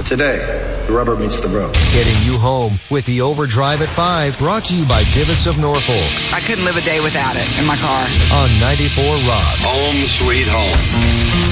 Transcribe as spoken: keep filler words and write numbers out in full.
But today, the rubber meets the road. Getting you home with the Overdrive at five, brought to you by Divots of Norfolk. I couldn't live a day without it in my car. On ninety-four Rock. Home sweet home.